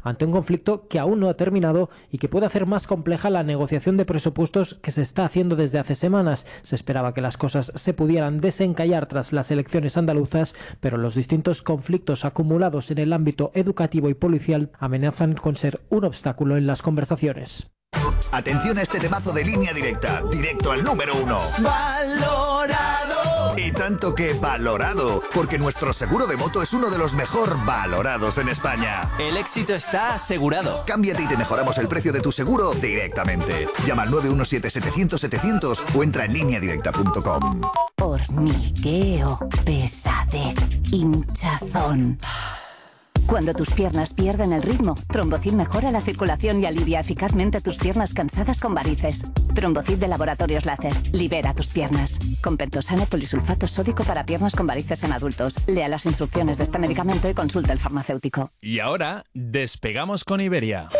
ante un conflicto que aún no ha terminado y que puede hacer más compleja la negociación de presupuestos que se está haciendo desde hace semanas. Se esperaba que las cosas se pudieran desencallar tras las elecciones andaluzas, pero los distintos conflictos acumulados en el ámbito educativo y policial amenazan con ser un obstáculo en las conversaciones. Atención a este temazo de Línea Directa, directo al número 1. ¡Valorado! Y tanto que valorado, porque nuestro seguro de moto es uno de los mejor valorados en España. El éxito está asegurado. Cámbiate y te mejoramos el precio de tu seguro directamente. Llama al 917-700-700 o entra en lineadirecta.com. Hormigueo, pesadez, hinchazón. Cuando tus piernas pierden el ritmo, Trombocid mejora la circulación y alivia eficazmente tus piernas cansadas con varices. Trombocid de Laboratorios Láser. Libera tus piernas. Con pentosano polisulfato sódico para piernas con varices en adultos. Lea las instrucciones de este medicamento y consulte al farmacéutico. Y ahora, despegamos con Iberia.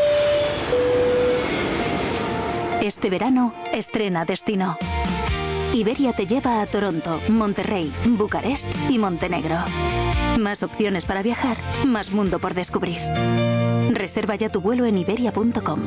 Este verano, estrena destino. Iberia te lleva a Toronto, Monterrey, Bucarest y Montenegro. Más opciones para viajar, más mundo por descubrir. Reserva ya tu vuelo en iberia.com.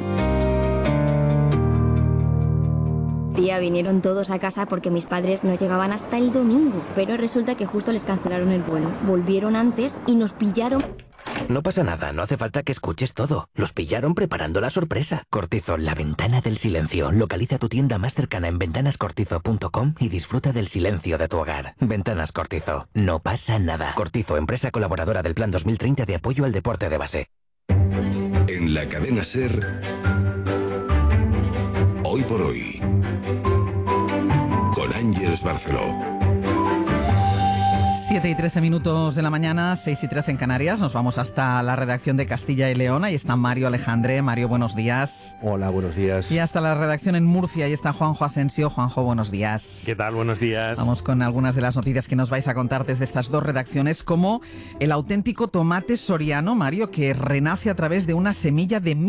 Tía, vinieron todos a casa porque mis padres no llegaban hasta el domingo, pero resulta que justo les cancelaron el vuelo. Volvieron antes y nos pillaron... No pasa nada, no hace falta que escuches todo. Los pillaron preparando la sorpresa. Cortizo, la ventana del silencio. Localiza tu tienda más cercana en ventanascortizo.com y disfruta del silencio de tu hogar. Ventanas Cortizo, no pasa nada. Cortizo, empresa colaboradora del Plan 2030 de apoyo al deporte de base. En la cadena SER, Hoy por Hoy, con Ángeles Barceló. 7 y 13 minutos de la mañana, 6 y 13 en Canarias. Nos vamos hasta la redacción de Castilla y León. Ahí está Mario Alejandre. Mario, buenos días. Hola, buenos días. Y hasta la redacción en Murcia. Ahí está Juanjo Asensio. Juanjo, buenos días. ¿Qué tal? Buenos días. Vamos con algunas de las noticias que nos vais a contar desde estas dos redacciones, como el auténtico tomate soriano, Mario, que renace a través de una semilla de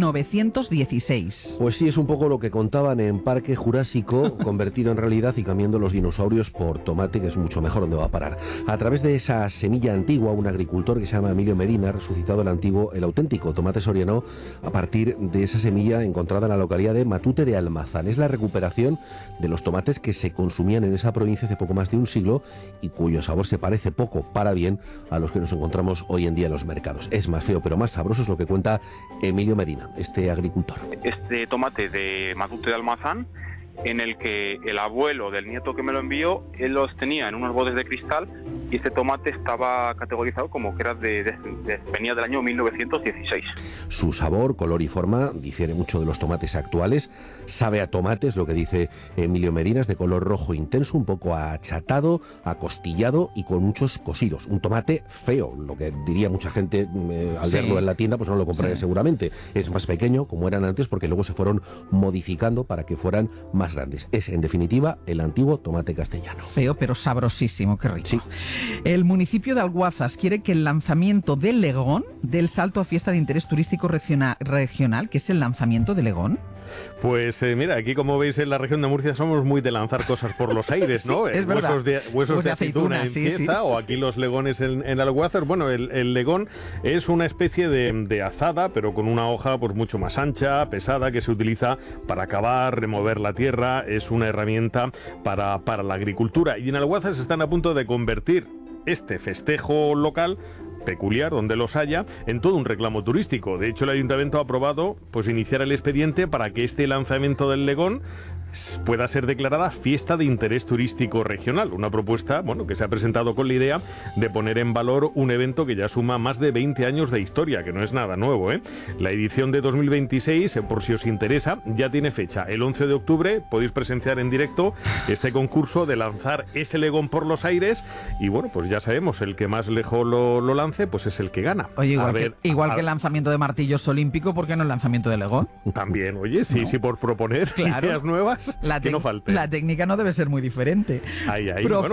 1916. Pues sí, es un poco lo que contaban en Parque Jurásico, convertido en realidad y cambiando los dinosaurios por tomate, que es mucho mejor donde va a parar. A través de esa semilla antigua, un agricultor que se llama Emilio Medina ha resucitado el auténtico tomate soriano a partir de esa semilla encontrada en la localidad de Matute de Almazán. Es la recuperación de los tomates que se consumían en esa provincia hace poco más de un siglo y cuyo sabor se parece poco para bien a los que nos encontramos hoy en día en los mercados. Es más feo pero más sabroso, es lo que cuenta Emilio Medina, este agricultor. Este tomate de Matute de Almazán, en el que el abuelo del nieto que me lo envió, él los tenía en unos botes de cristal y este tomate estaba categorizado como que era venía del año 1916. Su sabor, color y forma difiere mucho de los tomates actuales. Sabe a tomate, es lo que dice Emilio Medina, es de color rojo intenso, un poco achatado, acostillado y con muchos cosidos. Un tomate feo, lo que diría mucha gente al verlo en la tienda, pues no lo compraría seguramente. Es más pequeño, como eran antes, porque luego se fueron modificando para que fueran más grandes. Es, en definitiva, el antiguo tomate castellano. Feo, pero sabrosísimo, qué rico. Sí. El municipio de Alguazas quiere que el lanzamiento del Legón dé el salto a fiesta de interés turístico regional, que es el lanzamiento de Legón. Pues mira, aquí como veis en la región de Murcia somos muy de lanzar cosas por los aires, ¿no? Sí, es verdad. Huesos de aceituna en Cieza, o aquí los legones en Alguazas. Bueno, el legón es una especie de azada, pero con una hoja pues mucho más ancha, pesada, que se utiliza para cavar, remover la tierra. Es una herramienta para la agricultura. Y en Alguazas están a punto de convertir este festejo local peculiar, donde los haya, en todo un reclamo turístico. De hecho, el ayuntamiento ha aprobado pues iniciar el expediente para que este lanzamiento del Legón pueda ser declarada fiesta de interés turístico regional. Una propuesta, bueno, que se ha presentado con la idea de poner en valor un evento que ya suma más de 20 años de historia, que no es nada nuevo, ¿eh? La edición de 2026, por si os interesa, ya tiene fecha. El 11 de octubre podéis presenciar en directo este concurso de lanzar ese Legón por los aires y bueno, pues ya sabemos, el que más lejos lo lance, pues es el que gana. Oye, igual que el lanzamiento de martillos olímpico, ¿por qué no el lanzamiento de Legón? También, oye, sí, ¿no? Sí, por proponer ideas nuevas, que no falte. La técnica no debe ser muy diferente. Bueno, pues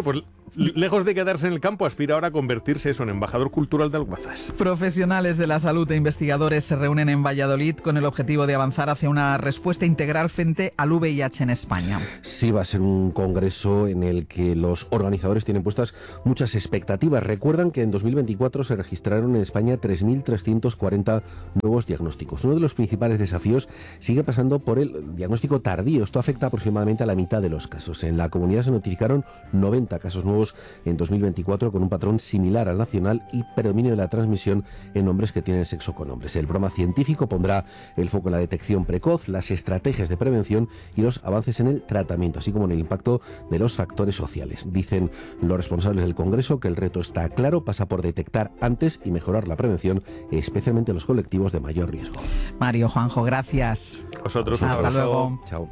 lejos de quedarse en el campo, aspira ahora a convertirse en embajador cultural de Alguazas. Profesionales de la salud e investigadores se reúnen en Valladolid con el objetivo de avanzar hacia una respuesta integral frente al VIH en España. Sí, va a ser un congreso en el que los organizadores tienen puestas muchas expectativas. Recuerdan que en 2024 se registraron en España 3.340 nuevos diagnósticos. Uno de los principales desafíos sigue pasando por el diagnóstico tardío. Esto afecta aproximadamente a la mitad de los casos. En la comunidad se notificaron 90 casos nuevos en 2024 con un patrón similar al nacional y predominio de la transmisión en hombres que tienen sexo con hombres. El programa científico pondrá el foco en la detección precoz, las estrategias de prevención y los avances en el tratamiento, así como en el impacto de los factores sociales. Dicen los responsables del Congreso que el reto está claro, pasa por detectar antes y mejorar la prevención, especialmente en los colectivos de mayor riesgo. Mario, Juanjo, gracias. Vosotros, hasta luego. Chao.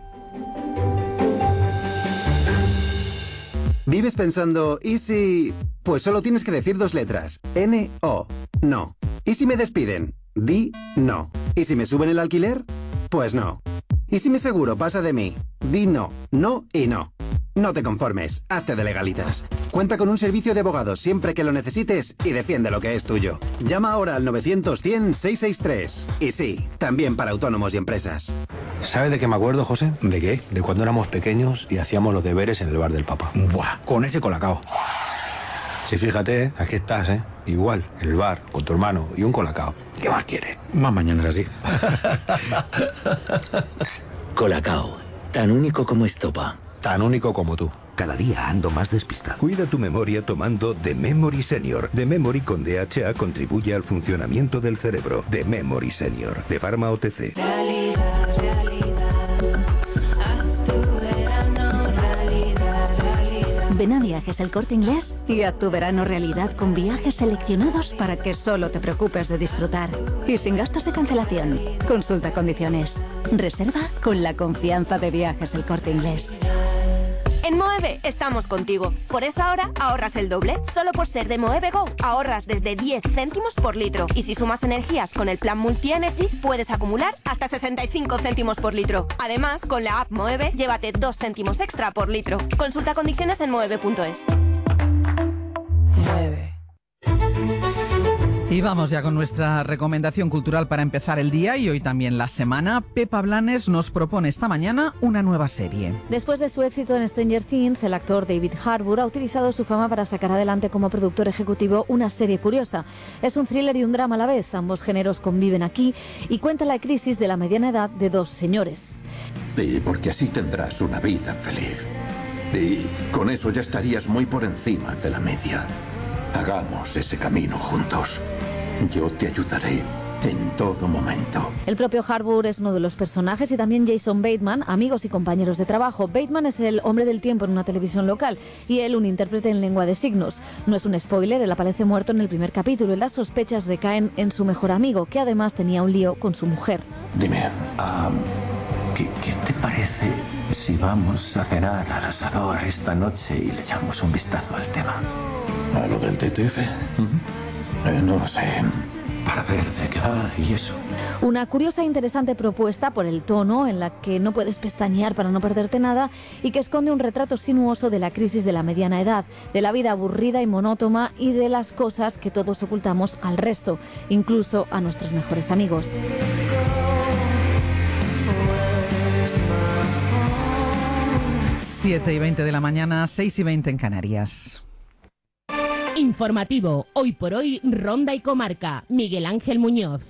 ¿Vives pensando, y si...? Pues solo tienes que decir 2 letras. N-O. No. ¿Y si me despiden? Di no. ¿Y si me suben el alquiler? Pues no. ¿Y si mi seguro pasa de mí? Di no. No y no. No te conformes. Hazte de legalitas. Cuenta con un servicio de abogados siempre que lo necesites y defiende lo que es tuyo. Llama ahora al 900-100-663. Y sí, también para autónomos y empresas. ¿Sabe de qué me acuerdo, José? ¿De qué? De cuando éramos pequeños y hacíamos los deberes en el bar del Papa. ¡Buah! Con ese colacao. Sí, fíjate, aquí estás, ¿eh? Igual, en el bar, con tu hermano y un colacao. ¿Qué más quieres? Más mañanas así. Colacao, tan único como estopa. Tan único como tú. Cada día ando más despistado. Cuida tu memoria tomando The Memory Senior. The Memory con DHA contribuye al funcionamiento del cerebro. The Memory Senior, de Pharma OTC. Ven a Viajes El Corte Inglés y haz tu verano realidad con viajes seleccionados para que solo te preocupes de disfrutar. Y sin gastos de cancelación. Consulta condiciones. Reserva con la confianza de Viajes El Corte Inglés. En Moeve estamos contigo. Por eso ahora ahorras el doble. Solo por ser de Moeve Go ahorras desde 10 céntimos por litro. Y si sumas energías con el plan Multi-Energy, puedes acumular hasta 65 céntimos por litro. Además, con la app Moeve, llévate 2 céntimos extra por litro. Consulta condiciones en moeve.es. Mueve. Y vamos ya con nuestra recomendación cultural para empezar el día y hoy también la semana. Pepa Blanes nos propone esta mañana una nueva serie. Después de su éxito en Stranger Things, el actor David Harbour ha utilizado su fama para sacar adelante como productor ejecutivo una serie curiosa. Es un thriller y un drama a la vez, ambos géneros conviven aquí y cuenta la crisis de la mediana edad de 2 señores. Y porque así tendrás una vida feliz. Y con eso ya estarías muy por encima de la media. Hagamos ese camino juntos. Yo te ayudaré en todo momento. El propio Harbour es uno de los personajes y también Jason Bateman, amigos y compañeros de trabajo. Bateman es el hombre del tiempo en una televisión local y él un intérprete en lengua de signos. No es un spoiler, él aparece muerto en el primer capítulo y las sospechas recaen en su mejor amigo, que además tenía un lío con su mujer. Dime, ¿qué te parece si vamos a cenar al asador esta noche y le echamos un vistazo al tema? ¿A lo del TTF? No lo sé, para ver de qué va y eso. Una curiosa e interesante propuesta por el tono, en la que no puedes pestañear para no perderte nada y que esconde un retrato sinuoso de la crisis de la mediana edad, de la vida aburrida y monótona y de las cosas que todos ocultamos al resto, incluso a nuestros mejores amigos. Siete y 20 de la mañana, 6 y 20 en Canarias. Informativo, hoy por hoy, Ronda y Comarca, Miguel Ángel Muñoz.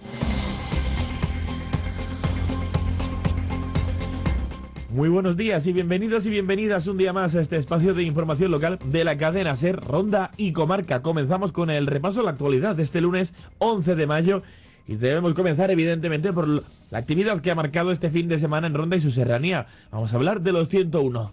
Muy buenos días y bienvenidos y bienvenidas un día más a este espacio de información local de la cadena SER, Ronda y Comarca. Comenzamos con el repaso a la actualidad de este lunes 11 de mayo y debemos comenzar evidentemente por la actividad que ha marcado este fin de semana en Ronda y su serranía. Vamos a hablar de los 101.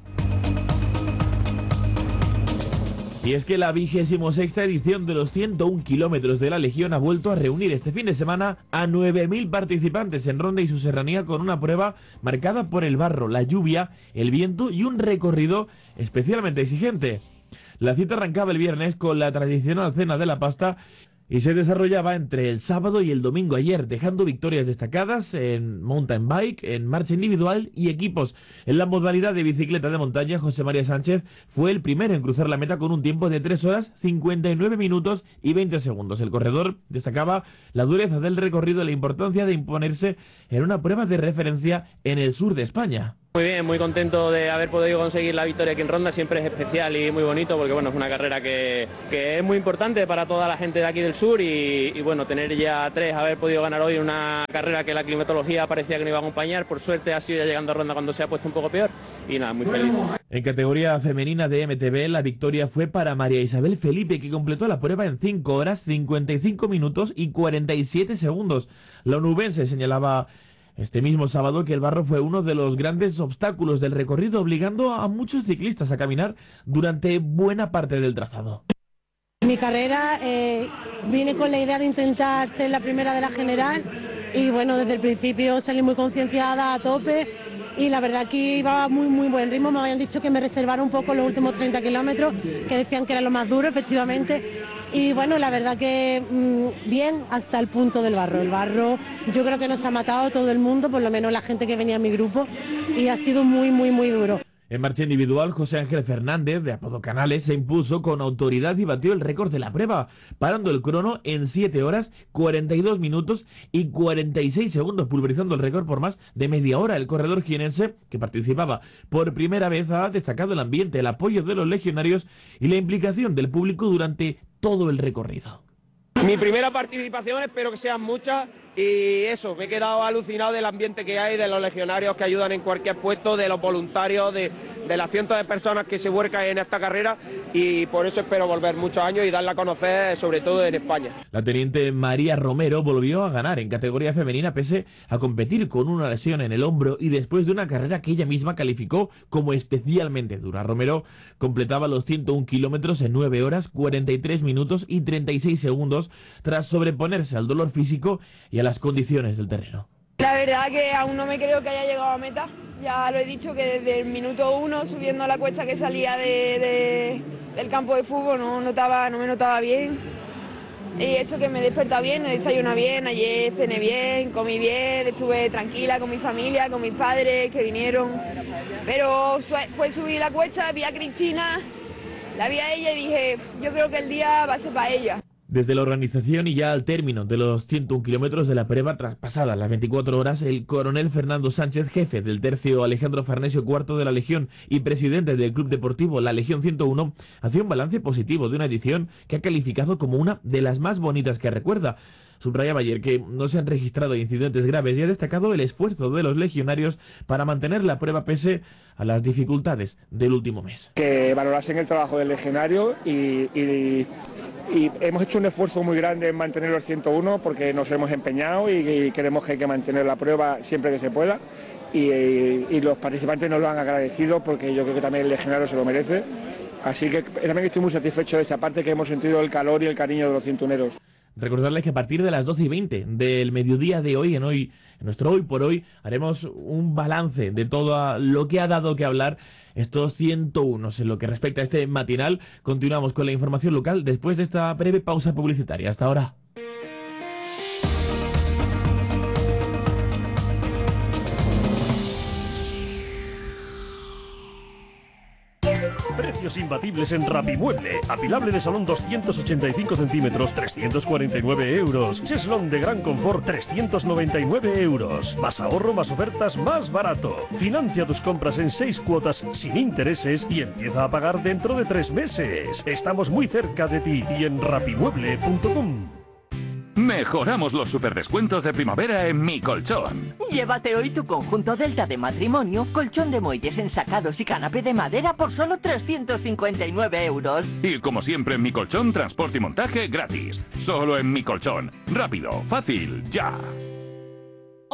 Y es que la 26ª edición de los 101 kilómetros de la Legión ha vuelto a reunir este fin de semana a 9.000 participantes en Ronda y su serranía con una prueba marcada por el barro, la lluvia, el viento y un recorrido especialmente exigente. La cita arrancaba el viernes con la tradicional cena de la pasta Y se desarrollaba entre el sábado y el domingo ayer, dejando victorias destacadas en mountain bike, en marcha individual y equipos. En la modalidad de bicicleta de montaña, José María Sánchez fue el primero en cruzar la meta con un tiempo de 3 horas, 59 minutos y 20 segundos. El corredor destacaba la dureza del recorrido y la importancia de imponerse en una prueba de referencia en el sur de España. Muy bien, muy contento de haber podido conseguir la victoria aquí en Ronda, siempre es especial y muy bonito porque bueno, es una carrera que es muy importante para toda la gente de aquí del sur y bueno, tener ya 3, haber podido ganar hoy una carrera que la climatología parecía que no iba a acompañar, por suerte ha sido ya llegando a Ronda cuando se ha puesto un poco peor y nada, muy feliz. En categoría femenina de MTB, la victoria fue para María Isabel Felipe, que completó la prueba en 5 horas, 55 minutos y 47 segundos. La onubense señalaba este mismo sábado que el barro fue uno de los grandes obstáculos del recorrido, obligando a muchos ciclistas a caminar durante buena parte del trazado. Mi carrera vine con la idea de intentar ser la primera de la general y bueno, desde el principio salí muy concienciada, a tope, y la verdad que iba a muy buen ritmo. Me habían dicho que me reservara un poco los últimos 30 kilómetros, que decían que era lo más duro, efectivamente. Y bueno, la verdad que bien hasta el punto del barro. El barro yo creo que nos ha matado a todo el mundo, por lo menos la gente que venía a mi grupo, y ha sido muy duro. En marcha individual, José Ángel Fernández, de apodo Canales, se impuso con autoridad y batió el récord de la prueba, parando el crono en 7 horas, 42 minutos y 46 segundos, pulverizando el récord por más de media hora. El corredor jienense, que participaba por primera vez, ha destacado el ambiente, el apoyo de los legionarios y la implicación del público durante todo el recorrido. Mi primera participación, espero que sean muchas, y eso, me he quedado alucinado del ambiente que hay, de los legionarios que ayudan en cualquier puesto, de los voluntarios, de las cientos de personas que se vuelcan en esta carrera, y por eso espero volver muchos años y darla a conocer, sobre todo en España. La teniente María Romero volvió a ganar en categoría femenina pese a competir con una lesión en el hombro y después de una carrera que ella misma calificó como especialmente dura. Romero completaba los 101 kilómetros en 9 horas, 43 minutos y 36 segundos tras sobreponerse al dolor físico y a las condiciones del terreno. La verdad que aún no me creo que haya llegado a meta. Ya lo he dicho que desde el minuto 1, subiendo la cuesta que salía del campo de fútbol, no me notaba bien. Y eso que me desperta bien, me desayuna bien, ayer cené bien, comí bien, estuve tranquila con mi familia, con mis padres que vinieron. Pero fue subir la cuesta, vi a Cristina, la vi a ella y dije, yo creo que el día va a ser para ella. Desde la organización y ya al término de los 101 kilómetros de la prueba, tras pasadas las 24 horas, el coronel Fernando Sánchez, jefe del tercio Alejandro Farnesio IV de la Legión y presidente del Club Deportivo La Legión 101, hacía un balance positivo de una edición que ha calificado como una de las más bonitas que recuerda. Subrayaba ayer que no se han registrado incidentes graves y ha destacado el esfuerzo de los legionarios para mantener la prueba pese a las dificultades del último mes. Que valorasen el trabajo del legionario y hemos hecho un esfuerzo muy grande en mantener los 101 porque nos hemos empeñado y queremos que hay que mantener la prueba siempre que se pueda y los participantes nos lo han agradecido porque yo creo que también el legionario se lo merece. Así que también estoy muy satisfecho de esa parte, que hemos sentido el calor y el cariño de los cintuneros. Recordarles que a partir de las 12:20 del mediodía de hoy, en nuestro Hoy por Hoy, haremos un balance de todo lo que ha dado que hablar estos 101. En lo que respecta a este matinal, continuamos con la información local después de esta breve pausa publicitaria. Hasta ahora. Precios imbatibles en Rapimueble. Apilable de salón 285 centímetros, 349 euros. Cheslón de gran confort, 399 euros. Más ahorro, más ofertas, más barato. Financia tus compras en 6 cuotas sin intereses y empieza a pagar dentro de 3 meses. Estamos muy cerca de ti y en rapimueble.com. Mejoramos los superdescuentos de primavera en Mi Colchón. Llévate hoy tu conjunto Delta de matrimonio, colchón de muelles ensacados y canapé de madera por solo 359 euros. Y como siempre en Mi Colchón, transporte y montaje gratis. Solo en Mi Colchón. Rápido, fácil, ya.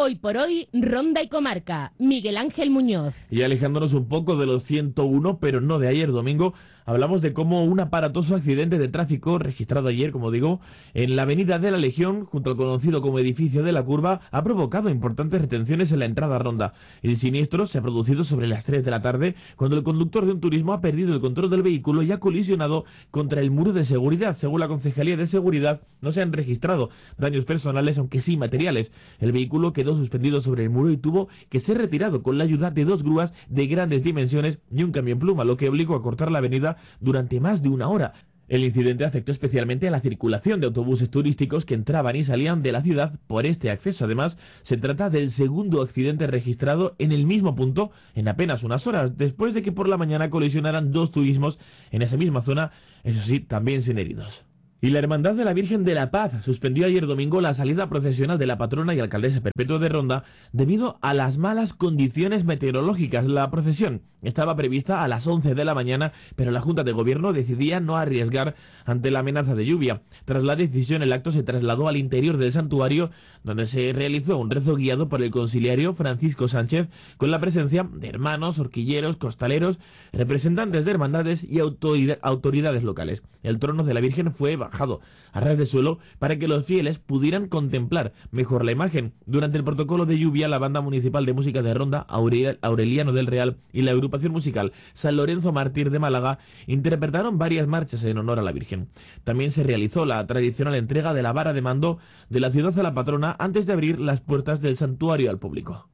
Hoy por hoy, Ronda y Comarca, Miguel Ángel Muñoz. Y alejándonos un poco de los 101, pero no de ayer domingo, hablamos de cómo un aparatoso accidente de tráfico registrado ayer, como digo, en la avenida de la Legión, junto al conocido como edificio de la Curva, ha provocado importantes retenciones en la entrada a Ronda. El siniestro se ha producido sobre las 3 de la tarde, cuando el conductor de un turismo ha perdido el control del vehículo y ha colisionado contra el muro de seguridad. Según la Concejalía de Seguridad, no se han registrado daños personales, aunque sí materiales. El vehículo quedó suspendido sobre el muro y tuvo que ser retirado con la ayuda de 2 grúas de grandes dimensiones y un camión pluma, lo que obligó a cortar la avenida durante más de una hora. El incidente afectó especialmente a la circulación de autobuses turísticos que entraban y salían de la ciudad por este acceso. Además, se trata del segundo accidente registrado en el mismo punto en apenas unas horas, después de que por la mañana colisionaran 2 turismos en esa misma zona, eso sí, también sin heridos. Y la Hermandad de la Virgen de la Paz suspendió ayer domingo la salida procesional de la patrona y alcaldesa perpetua de Ronda debido a las malas condiciones meteorológicas. La procesión estaba prevista a las 11 de la mañana, pero la Junta de Gobierno decidía no arriesgar ante la amenaza de lluvia. Tras la decisión, el acto se trasladó al interior del santuario, donde se realizó un rezo guiado por el conciliario Francisco Sánchez, con la presencia de hermanos, horquilleros, costaleros, representantes de hermandades y autoridades locales. El trono de la Virgen fue bajado a ras de suelo para que los fieles pudieran contemplar mejor la imagen. Durante el protocolo de lluvia, la Banda Municipal de Música de Ronda, Aureliano del Real, y la agrupación musical San Lorenzo Mártir de Málaga interpretaron varias marchas en honor a la Virgen. También se realizó la tradicional entrega de la vara de mando de la ciudad a la patrona antes de abrir las puertas del santuario al público.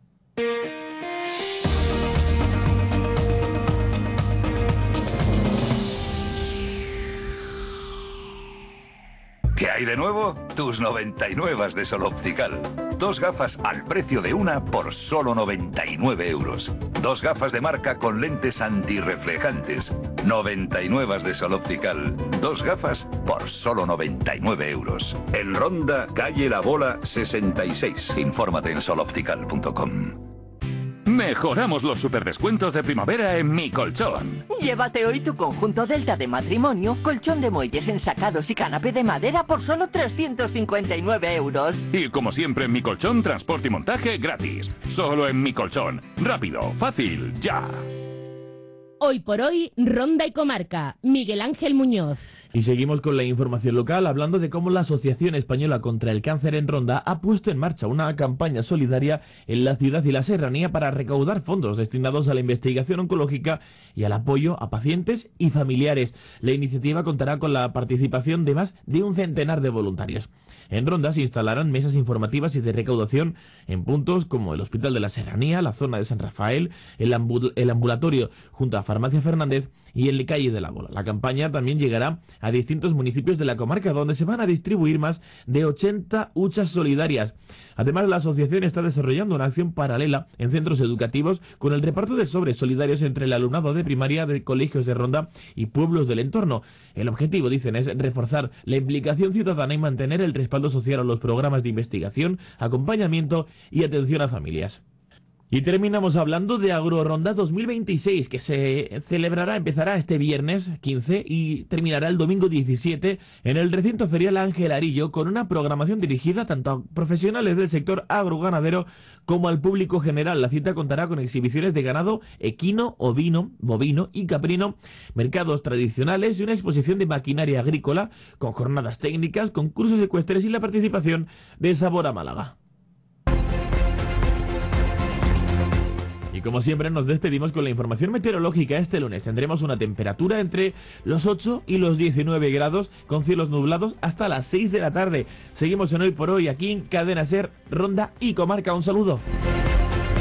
¿Qué hay de nuevo? Tus 99 de Sol Optical. 2 gafas al precio de una por solo 99 euros. 2 gafas de marca con lentes antirreflejantes. 99 de Sol Optical. 2 gafas por solo 99 euros. En Ronda, calle La Bola 66. Infórmate en soloptical.com. Mejoramos los superdescuentos de primavera en Mi Colchón. Llévate hoy tu conjunto Delta de matrimonio, colchón de muelles ensacados y canapé de madera por solo 359 euros. Y como siempre en Mi Colchón, transporte y montaje gratis. Solo en Mi Colchón. Rápido, fácil, ya. Hoy por hoy, Ronda y Comarca, Miguel Ángel Muñoz. Y seguimos con la información local, hablando de cómo la Asociación Española contra el Cáncer en Ronda ha puesto en marcha una campaña solidaria en la ciudad y la serranía para recaudar fondos destinados a la investigación oncológica y al apoyo a pacientes y familiares. La iniciativa contará con la participación de más de un centenar de voluntarios. En Ronda se instalarán mesas informativas y de recaudación en puntos como el Hospital de la Serranía, la zona de San Rafael, el ambulatorio junto a Farmacia Fernández y en la calle de la Bola. La campaña también llegará a distintos municipios de la comarca, donde se van a distribuir más de 80 huchas solidarias. Además, la asociación está desarrollando una acción paralela en centros educativos con el reparto de sobres solidarios entre el alumnado de primaria de colegios de Ronda y pueblos del entorno. El objetivo, dicen, es reforzar la implicación ciudadana y mantener el respaldo social a los programas de investigación, acompañamiento y atención a familias. Y terminamos hablando de AgroRonda 2026, que empezará este viernes 15 y terminará el domingo 17 en el recinto ferial Ángel Arillo, con una programación dirigida tanto a profesionales del sector agroganadero como al público general. La cita contará con exhibiciones de ganado equino, ovino, bovino y caprino, mercados tradicionales y una exposición de maquinaria agrícola con jornadas técnicas, concursos ecuestres y la participación de Sabor a Málaga. Y como siempre nos despedimos con la información meteorológica. Este lunes tendremos una temperatura entre los 8 y los 19 grados, con cielos nublados hasta las 6 de la tarde. Seguimos en Hoy por Hoy aquí en Cadena Ser, Ronda y Comarca. Un saludo.